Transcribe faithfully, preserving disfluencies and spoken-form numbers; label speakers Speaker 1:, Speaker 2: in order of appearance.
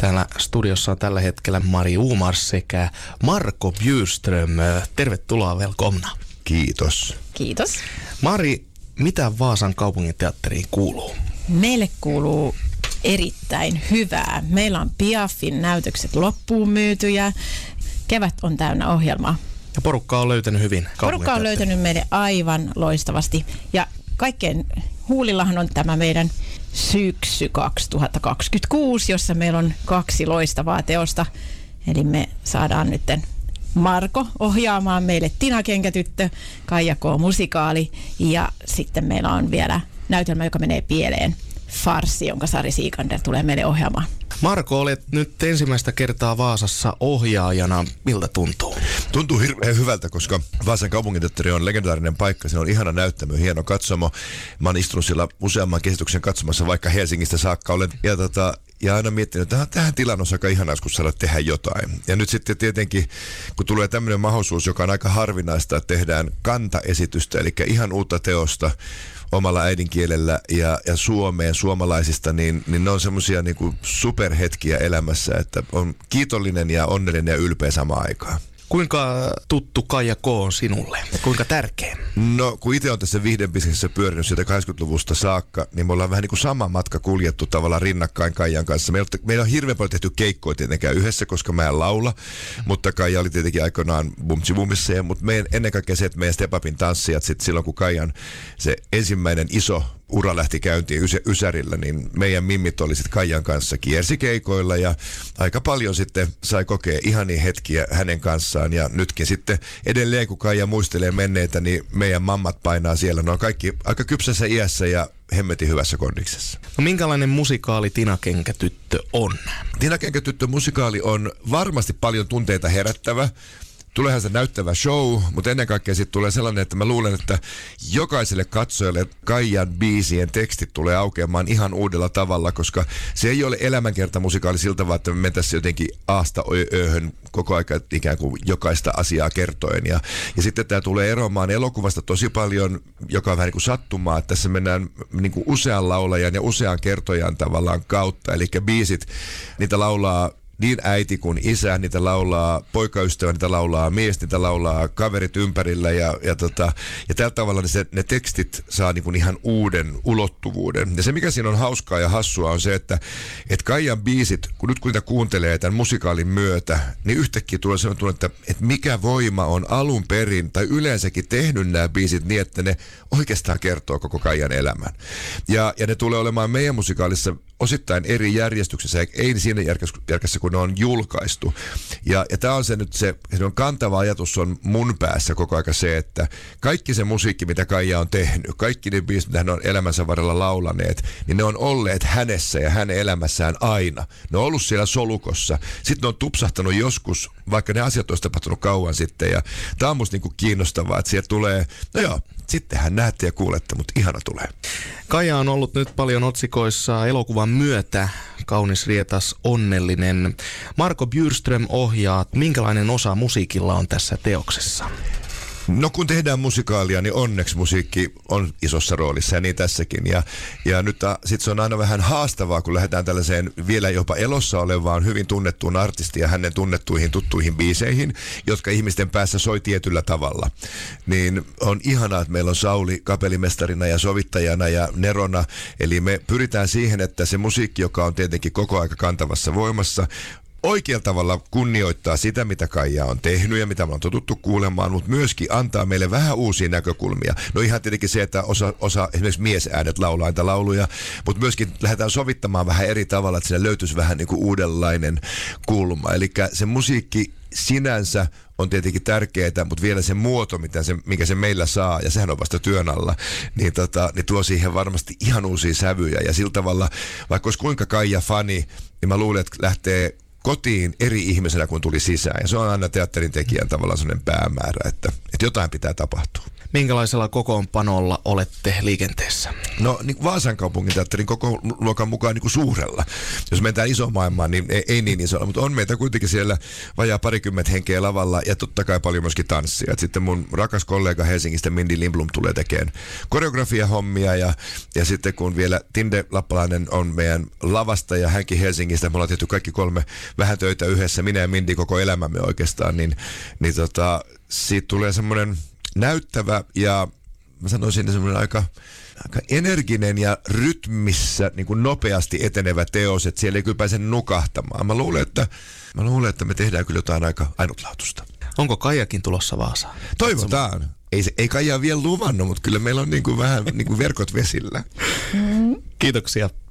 Speaker 1: Täällä studiossa on tällä hetkellä Mari Uumars sekä Marco Bjurström. Tervetuloa, velkomna.
Speaker 2: Kiitos.
Speaker 3: Kiitos.
Speaker 1: Mari, mitä Vaasan kaupunginteatteriin kuuluu?
Speaker 3: Meille kuuluu erittäin hyvää. Meillä on Piafin näytökset loppuun myytyjä. Kevät on täynnä ohjelmaa.
Speaker 1: Ja porukka on löytänyt hyvin
Speaker 3: Porukka on löytänyt meille aivan loistavasti. Ja kaikkein huulillahan on tämä meidän syksy kaksituhattakaksikymmentäkuusi, jossa meillä on kaksi loistavaa teosta. Eli me saadaan nyt Marko ohjaamaan meille Tina Kenkätyttö, Kaija K. musikaali ja sitten meillä on vielä näytelmä, joka menee pieleen. Farssi, jonka Sari Siikander tulee meille ohjaamaan.
Speaker 1: Marko, olet nyt ensimmäistä kertaa Vaasassa ohjaajana. Miltä tuntuu?
Speaker 2: Tuntuu hirveän hyvältä, koska Vaasan kaupunginteatteri on legendaarinen paikka. Se on ihana näyttämö, hieno katsomo. Mä oon istunut siellä useamman käsityksen katsomassa, vaikka Helsingistä saakka olen. Ja, tota, ja aina miettinyt, että tähän, tähän tilaan on aika ihanaa, kun saada tehdä jotain. Ja nyt sitten tietenkin, kun tulee tämmöinen mahdollisuus, joka on aika harvinaista, että tehdään kantaesitystä, eli ihan uutta teosta omalla äidinkielellä ja, ja Suomeen suomalaisista, niin, niin ne on semmoisia niin kuin superhetkiä elämässä, että on kiitollinen ja onnellinen ja ylpeä samaan aikaan.
Speaker 1: Kuinka tuttu Kaija K. on sinulle? Kuinka tärkeä?
Speaker 2: No, kun itse on tässä viihdebusinessissa pyörinyt sieltä kahdeksankymmentäluvusta saakka, niin me ollaan vähän niin kuin sama matka kuljettu tavallaan rinnakkain Kaijan kanssa. Meillä on, meillä on hirveän paljon tehty keikkoja tietenkään yhdessä, koska mä en laula, mutta Kaija oli tietenkin aikoinaan Bumtsi Bumissa, ja, mutta meidän, ennen kaikkea se, että meidän Step Upin tanssijat sit silloin, kun Kaijan se ensimmäinen iso ura lähti käyntiin ysä, Ysärillä, niin meidän mimmit oli sitten Kaijan kanssa kiersikeikoilla ja aika paljon sitten sai kokea ihania hetkiä hänen kanssaan. Ja nytkin sitten edelleen, kun Kaija muistelee menneitä, niin meidän mammat painaa siellä. Ne on kaikki aika kypsässä iässä ja hemmetin hyvässä kondiksessa.
Speaker 1: No, minkälainen musikaali Tina Kenkätyttö on?
Speaker 2: Tina Kenkätyttö musikaali on varmasti paljon tunteita herättävä. Tuleehan se näyttävä show, mutta ennen kaikkea sitten tulee sellainen, että mä luulen, että jokaiselle katsojalle Kaijan biisien tekstit tulee aukeamaan ihan uudella tavalla, koska se ei ole elämänkertamusikaali siltä vaan, että me mentäisiin jotenkin aasta ööhön koko aika ikään kuin jokaista asiaa kertoen. Ja, ja sitten tämä tulee eroamaan elokuvasta tosi paljon, joka on vähän niin kuin sattumaa, että tässä mennään niin kuin usean laulajan ja usean kertojan tavallaan kautta, eli biisit, niitä laulaa niin äiti kuin isä, niitä laulaa poikaystävä, niitä laulaa mies, niitä laulaa kaverit ympärillä ja, ja, tota, ja tällä tavalla ne, se, ne tekstit saa niin kuin ihan uuden ulottuvuuden. Ja se mikä siinä on hauskaa ja hassua on se, että et Kaijan biisit, kun nyt kun niitä kuuntelee tämän musikaalin myötä, niin yhtäkkiä tulee sellainen tunne, että, että mikä voima on alun perin tai yleensäkin tehnyt nämä biisit niin, että ne oikeastaan kertoo koko Kaijan elämän. Ja, ja ne tulee olemaan meidän musikaalissa osittain eri järjestyksessä, ei siinä järkässä, kun ne on julkaistu. Ja, ja tämä on se nyt se, se on kantava ajatus on mun päässä koko aika se, että kaikki se musiikki, mitä Kaija on tehnyt, kaikki ne biisit, mitä hän on elämänsä varrella laulaneet, niin ne on olleet hänessä ja hänen elämässään aina. Ne on ollut siellä solukossa. Sitten ne on tupsahtanut joskus, vaikka ne asiat olisi tapahtunut kauan sitten. Ja tämä on musta niinku kiinnostavaa, että sieltä tulee, no joo, sittenhän näette ja kuulette, mutta ihana tulee.
Speaker 1: Kaija on ollut nyt paljon otsikoissa elokuvan myötä. Kaunis, rietas, onnellinen. Marco Bjurström ohjaa. Minkälainen osa musiikilla on tässä teoksessa?
Speaker 2: No kun tehdään musikaalia, niin onneksi musiikki on isossa roolissa ja niin tässäkin. Ja, ja nyt sitten se on aina vähän haastavaa, kun lähdetään tällaiseen vielä jopa elossa olevaan hyvin tunnettuun artistiin ja hänen tunnettuihin tuttuihin biiseihin, jotka ihmisten päässä soi tietyllä tavalla. Niin on ihanaa, että meillä on Sauli kapellimestarina ja sovittajana ja nerona. Eli me pyritään siihen, että se musiikki, joka on tietenkin koko aika kantavassa voimassa, oikealla tavalla kunnioittaa sitä, mitä Kaija on tehnyt ja mitä me on totuttu kuulemaan, mutta myöskin antaa meille vähän uusia näkökulmia. No ihan tietenkin se, että osa, osa esimerkiksi miesäänet laulaa niitä lauluja, mutta myöskin lähdetään sovittamaan vähän eri tavalla, että siinä löytyisi vähän niin kuin uudenlainen kulma. Eli se musiikki sinänsä on tietenkin tärkeää, mutta vielä se muoto, mitä se, mikä se meillä saa, ja sehän on vasta työn alla, niin, tota, niin tuo siihen varmasti ihan uusia sävyjä. Ja sillä tavalla, vaikka olisi kuinka Kaija fani, niin mä luulen, että lähtee kotiin eri ihmisenä, kun tuli sisään. Ja se on aina teatterin tekijän tavallaan sellainen päämäärä, että, että jotain pitää tapahtua.
Speaker 1: Minkälaisella kokoonpanolla olette liikenteessä?
Speaker 2: No niin Vaasan kaupungin teatterin koko luokan mukaan niin kuin suurella. Jos mennään iso maailmaan, niin ei, ei niin isolla, mutta on meitä kuitenkin siellä vajaa parikymmentä henkeä lavalla ja totta kai paljon myöskin tanssia. Et sitten mun rakas kollega Helsingistä Mindy Lindblom tulee tekemään koreografiahommia ja, ja sitten kun vielä Tinde Lappalainen on meidän lavasta ja hänkin Helsingistä, me ollaan tehty kaikki kolme vähän töitä yhdessä, minä ja Mindy koko elämämme oikeastaan, niin, niin tota, siitä tulee semmoinen näyttävä ja mä sanoisin semmoinen aika, aika energinen ja rytmissä niin kuin nopeasti etenevä teos, että siellä ei kyllä pääse nukahtamaan. Mä luulen, että, mä luulen, että me tehdään kyllä jotain aika ainutlaatuista.
Speaker 1: Onko Kaijakin tulossa Vaasaan?
Speaker 2: Toivotaan. Ei, ei Kaija vielä luvannut, mutta kyllä meillä on niin kuin vähän niin kuin verkot vesillä.
Speaker 1: Kiitoksia.